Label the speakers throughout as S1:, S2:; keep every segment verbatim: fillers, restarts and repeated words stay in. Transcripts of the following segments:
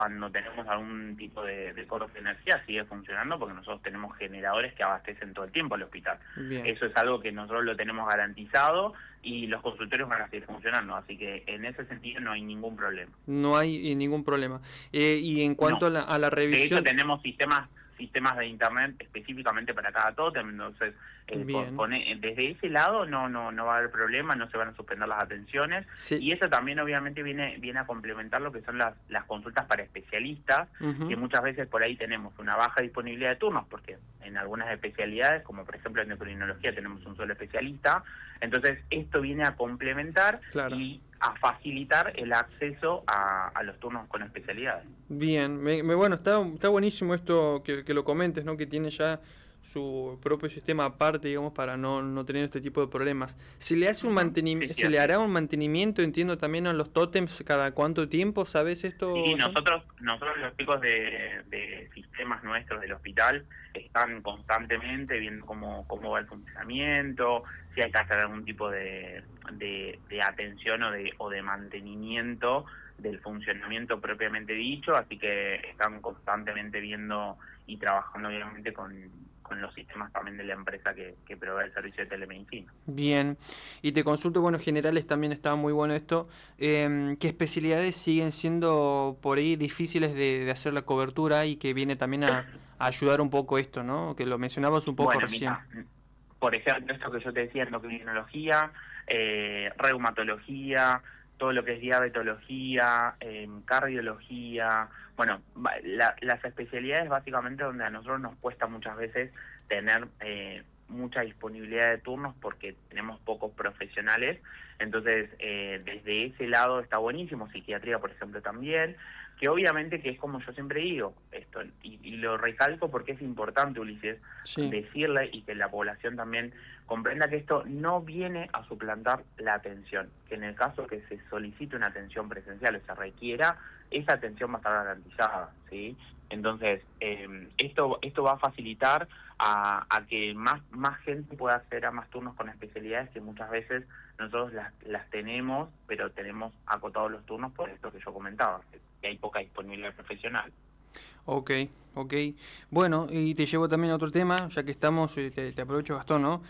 S1: cuando tenemos algún tipo de, de corte de energía sigue funcionando porque nosotros tenemos generadores que abastecen todo el tiempo al hospital.
S2: Bien.
S1: Eso es algo que nosotros lo tenemos garantizado y los consultorios van a seguir funcionando, así que en ese sentido no hay ningún problema.
S2: No hay eh, ningún problema. Eh, y en cuanto
S1: No.
S2: a la, a la
S1: De hecho,
S2: revisión...
S1: tenemos sistemas sistemas de internet específicamente para cada tótem, entonces eh, con,
S2: Bien.
S1: con, eh, desde ese lado no no no va a haber problema, no se van a suspender las atenciones,
S2: Sí.
S1: y eso también obviamente viene viene a complementar lo que son las las consultas para especialistas, que
S2: Uh-huh.
S1: muchas veces por ahí tenemos una baja disponibilidad de turnos, porque en algunas especialidades, como por ejemplo en endocrinología tenemos un solo especialista, entonces esto viene a complementar
S2: Claro.
S1: y a facilitar el acceso a, a los turnos con especialidades.
S2: Bien, me, me- bueno, está, está buenísimo esto que, que lo comentes, ¿no? Que tiene ya su propio sistema aparte, digamos, para no, no tener este tipo de problemas. ¿Se le hace un
S1: Uh-huh. Sí,
S2: mantenimiento,
S1: sí,
S2: se le
S1: así es.
S2: hará un mantenimiento, entiendo, también a los tótems cada cuánto tiempo? ¿Sabes esto,
S1: Sí,
S2: Gastón?
S1: nosotros, nosotros los chicos de, de sistemas nuestros del hospital están constantemente viendo cómo, cómo va el funcionamiento, si hay que hacer algún tipo de, de, de atención o de, o de mantenimiento del funcionamiento propiamente dicho, así que están constantemente viendo y trabajando obviamente con, con los sistemas también de la empresa que, que provee el servicio de telemedicina.
S2: Bien, y te consulto, bueno, generales también estaba muy bueno esto. Eh, ¿qué especialidades siguen siendo por ahí difíciles de, de hacer la cobertura y que viene también a, a ayudar un poco esto, ¿no? Que lo mencionabas un poco
S1: Bueno,
S2: recién.
S1: mira, por ejemplo, esto que yo te decía, endocrinología, eh, reumatología, todo lo que es diabetología, eh, cardiología, bueno, va- la- las especialidades básicamente donde a nosotros nos cuesta muchas veces tener eh, mucha disponibilidad de turnos porque tenemos pocos profesionales, entonces eh, desde ese lado está buenísimo, psiquiatría por ejemplo también, que obviamente que es como yo siempre digo, esto y, y lo recalco porque es importante, Ulises,
S2: Sí.
S1: decirle y que la población también comprenda que esto no viene a suplantar la atención, que en el caso que se solicite una atención presencial o se requiera, esa atención va a estar garantizada, ¿sí? Entonces, eh, esto esto va a facilitar a, a que más más gente pueda acceder a más turnos con especialidades que muchas veces nosotros las, las tenemos, pero tenemos acotados los turnos por esto que yo comentaba, que hay poca disponibilidad profesional.
S2: Ok, ok. Bueno, y te llevo también a otro tema, ya que estamos, eh, te, te aprovecho Gastón, ¿no?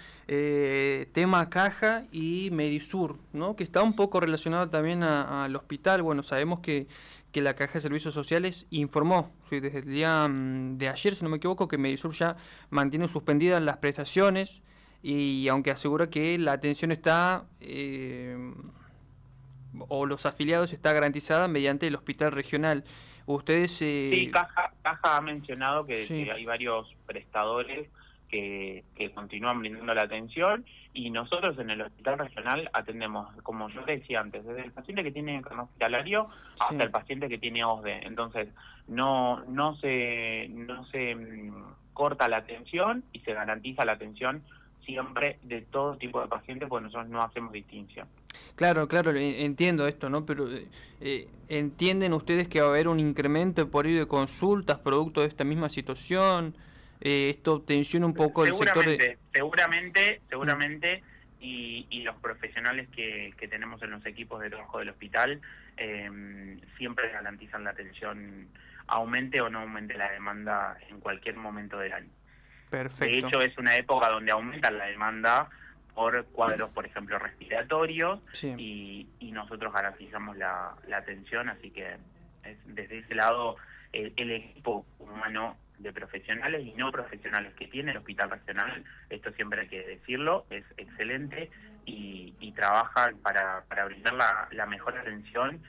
S2: Eh, tema caja y Medisur, ¿no? Que está un poco relacionado también a- al hospital. Bueno, sabemos que, que la Caja de Servicios Sociales informó, sí, desde el día mm, de ayer, si no me equivoco, que Medisur ya mantiene suspendidas las prestaciones y aunque asegura que la atención está... Eh, o los afiliados está garantizada mediante el hospital regional. Ustedes,
S1: Sí,
S2: eh,
S1: Caja, Caja ha mencionado que,
S2: sí,
S1: que hay varios prestadores que, que continúan brindando la atención y nosotros en el hospital regional atendemos, como yo te decía antes, desde el paciente que tiene enfermo hospitalario hasta
S2: sí,
S1: el paciente que tiene O S D E. Entonces, no, no se, no se mm, corta la atención y se garantiza la atención siempre de todo tipo de pacientes porque nosotros no hacemos distinción.
S2: claro, claro, eh, entiendo esto, ¿no? Pero eh, eh, entienden ustedes que va a haber un incremento por ahí de consultas producto de esta misma situación. Eh, esto tensiona un poco el sector de...
S1: Seguramente, seguramente,
S2: Mm,
S1: seguramente, y, y los profesionales que, que tenemos en los equipos de trabajo del hospital eh, siempre garantizan la atención, aumente o no aumente la demanda en cualquier momento del año. De
S2: perfecto,
S1: hecho, es una época donde aumenta la demanda por cuadros, por ejemplo, respiratorios,
S2: sí.
S1: y, y nosotros garantizamos la, la atención, así que es, desde ese lado el, el equipo humano de profesionales y no profesionales que tiene el Hospital Regional, esto siempre hay que decirlo, es excelente y, y trabajan para, para brindar la, la mejor atención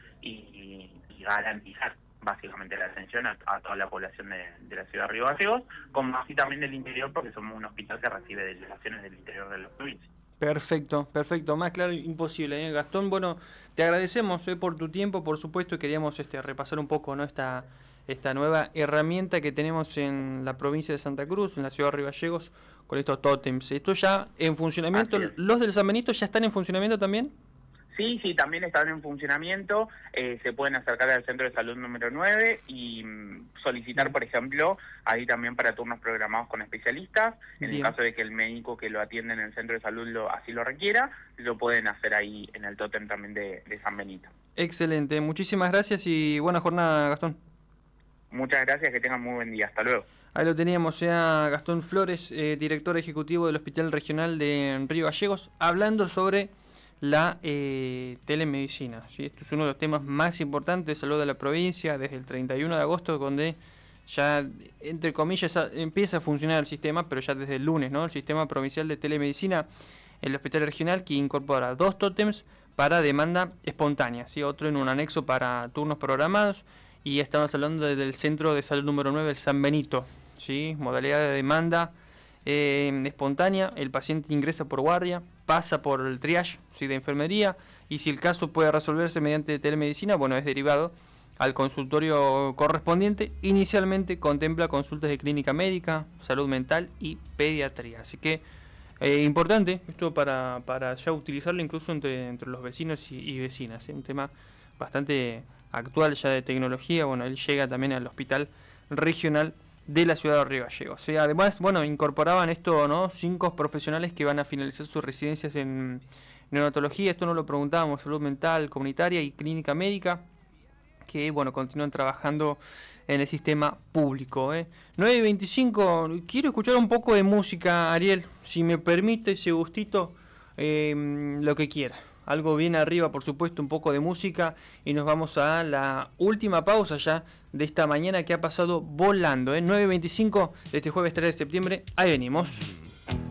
S1: y, y garantizar básicamente la atención a, a toda la población de, de la ciudad de Río Gallegos, como así también del interior, porque somos un hospital que recibe delegaciones del interior de la provincia.
S2: Perfecto, perfecto, más claro imposible, ¿eh? Gastón, bueno, te agradecemos eh, por tu tiempo, por supuesto, y queríamos este, repasar un poco, ¿no? esta, esta nueva herramienta que tenemos en la provincia de Santa Cruz, en la ciudad de Río Gallegos, con estos tótems. ¿Esto ya en funcionamiento?
S1: Así es.
S2: ¿Los del San Benito ya están en funcionamiento también?
S1: Sí, sí, también están en funcionamiento, eh, se pueden acercar al centro de salud número nueve y mm, solicitar,
S2: Bien,
S1: por ejemplo, ahí también para turnos programados con especialistas, en el
S2: bien.
S1: caso de que el médico que lo atiende en el centro de salud lo, así lo requiera, lo pueden hacer ahí en el tótem también de, de San Benito.
S2: Excelente, muchísimas gracias y buena jornada, Gastón.
S1: Muchas gracias, que tengan muy buen día. Hasta luego.
S2: Ahí lo teníamos, o sea, Gastón Flores, eh, director ejecutivo del Hospital Regional de Río Gallegos, hablando sobre la eh, telemedicina. ¿Sí? Esto es uno de los temas más importantes de salud de la provincia, desde el treinta y uno de agosto, donde ya, entre comillas, empieza a funcionar el sistema, pero ya desde el lunes, ¿no? El sistema provincial de telemedicina, el Hospital Regional, que incorpora dos tótems para demanda espontánea, ¿sí? Otro en un anexo para turnos programados, y estamos hablando del Centro de Salud número nueve, el San Benito, ¿sí? Modalidad de demanda eh, espontánea, el paciente ingresa por guardia, pasa por el triage, ¿sí? De enfermería, y si el caso puede resolverse mediante telemedicina, bueno, es derivado al consultorio correspondiente. Inicialmente contempla consultas de clínica médica, salud mental y pediatría, así que Eh, importante esto para, para ya utilizarlo incluso entre, entre los vecinos y, y vecinas, ¿eh? Un tema bastante actual ya de tecnología. Bueno, él llega también al Hospital Regional de la ciudad de Río Gallegos. ¿eh? Además, bueno, incorporaban esto, ¿no? Cinco profesionales que van a finalizar sus residencias en neonatología. Esto no lo preguntábamos, salud mental, comunitaria y clínica médica, que, bueno, continúan trabajando en el sistema público. ¿eh? nueve y veinticinco, quiero escuchar un poco de música, Ariel, si me permite ese gustito, eh, lo que quiera. Algo bien arriba, por supuesto, un poco de música, y nos vamos a la última pausa ya de esta mañana que ha pasado volando. ¿eh? nueve y veinticinco de este jueves tres de septiembre, ahí venimos.